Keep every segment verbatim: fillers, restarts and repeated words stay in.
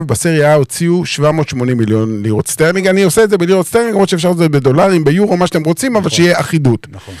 בסריה הוציאו שבע מאות ושמונים מיליון לירות סטרלינג, אני עושה את זה בלירות סטרלינג, למרות שאפשר לעשות את זה בדולרים, ביורו, מה שאתם רוצים, אבל שיהיה אחידות. נכון.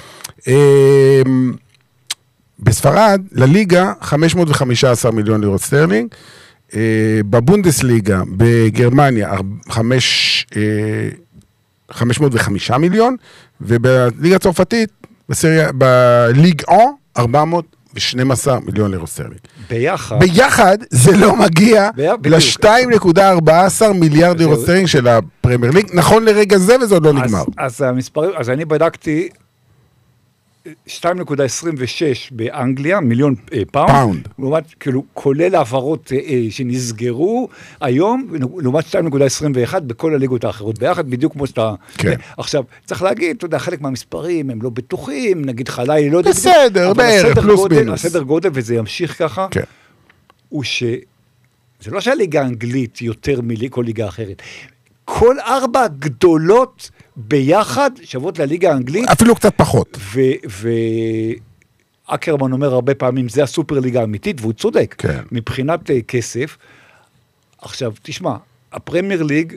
בספרד, לליגה, חמש מאות וחמישה עשר מיליון לירות סטרלינג, בבונדסליגה, בגרמניה, חמש מאות וחמישה מיליון, ובליגה הצרפתית, בליג און, ארבע מאות ושנים עשר מיליון לירות סטרלינג. ביחד. ביחד זה לא מגיע ל-שתיים נקודה ארבע עשרה מיליארד לירות סטרלינג של הפרמייר ליג, נכון לרגע זה וזה עוד לא נגמר. אז המספרים, אז אני בדקתי שתיים נקודה עשרים ושש באנגליה, מיליון פאונד, לעומת, כאילו, כולל העברות שנסגרו היום, לעומת שתיים נקודה עשרים ואחת בכל הליגות האחרות, ביחד בדיוק כמו שאתה... עכשיו, צריך להגיד, אתה יודע, חלק מהמספרים הם לא בטוחים, נגיד חלילי, לא יודע... בסדר, בערך, פלוס מינוס. הסדר גודל, וזה ימשיך ככה, הוא ש... זה לא שהליגה האנגלית יותר מכל ליגה אחרת. כל ארבע גדולות ביחד שוות לליגה האנגלית. אפילו קצת פחות. ואקרמן אומר הרבה פעמים, זה הסופר ליגה האמיתית, והוא צודק. כן. מבחינת כסף. עכשיו, תשמע, הפרמייר ליג,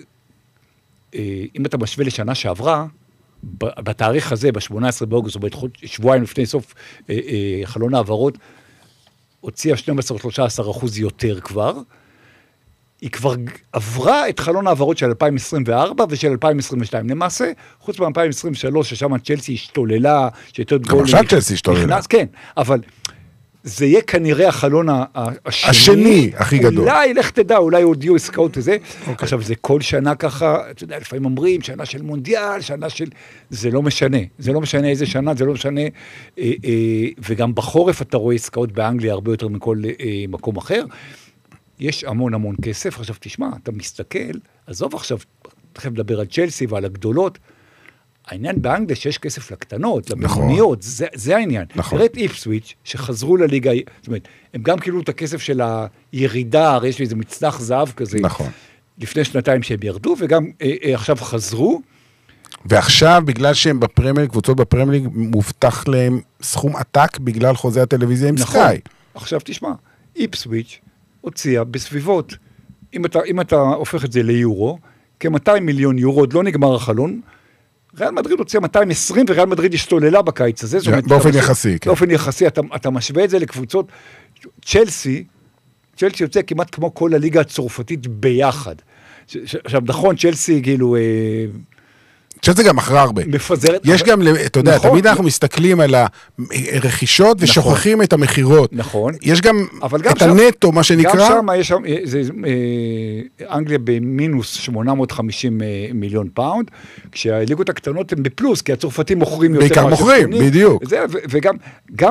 אם אתה משווה לשנה שעברה, בתאריך הזה, ב-שמונה עשרה באוגוסט, או שבועיים לפני סוף חלון העברות, הוציאה שנים עשר שלושה עשר אחוז יותר כבר, היא כבר עברה את חלון העברות של אלפיים עשרים וארבע ושל אלפיים עשרים ושתיים. למעשה, חוץ מ-אלפיים עשרים ושלוש, ששם צ'לסי השתוללה, שיותר גול... גם עכשיו צ'לסי השתוללה. כן, אבל זה יהיה כנראה החלון השני. השני, הכי גדול. אולי, לך תדע, אולי הודיעו עסקאות וזה. עכשיו, זה כל שנה ככה, אתה יודע, לפעמים אומרים, שנה של מונדיאל, שנה של... זה לא משנה. זה לא משנה איזה שנה, זה לא משנה. וגם בחורף אתה רואה עסקאות באנגליה הרבה יותר מכל מקום אחר. יש המון המון כסף, עכשיו תשמע, אתה מסתכל, עזוב עכשיו, תכף לדבר על צ'לסי ועל הגדולות, העניין באנגליה שיש כסף לקטנות, לבינוניות, זה, זה העניין. נכון. תראה את איפסוויץ' שחזרו לליגה, זאת אומרת, הם גם כאילו את הכסף של הירידה, הרי יש לי איזה מצנח זהב כזה, נכון. לפני שנתיים שהם ירדו, וגם אה, אה, עכשיו חזרו. ועכשיו, בגלל שהם בפרמייר, קבוצות בפרמייר, מובטח להם סכום עתק בגלל חוזה הטלוויזיה עם נכון. סקאי. עכשיו תשמע, איפסוויץ' הוציאה בסביבות, אם אתה, אם אתה הופך את זה ליורו, כ-מאתיים מיליון יורו, עוד לא נגמר החלון, ריאל מדריד הוציאה מאתיים ועשרים, וריאל מדריד השתוללה בקיץ הזה. באופן יחסי, כן. באופן יחסי, אתה, אתה משווה את זה לקבוצות, צ'לסי, צ'לסי יוצא כמעט כמו כל הליגה הצרפתית ביחד. עכשיו, נכון, צ'לסי, כאילו... שזה גם אחרי הרבה. מפזרת. יש גם, אתה יודע, תמיד אנחנו מסתכלים על הרכישות ושוכחים את המחירות. נכון. יש גם את הנטו, מה שנקרא. גם שם, יש שם, אנגליה במינוס שמונה מאות וחמישים מיליון פאונד, כשהליגות הקטנות הן בפלוס, כי הצרפתים מוכרים יותר. בעיקר מוכרים, בדיוק. וגם, גם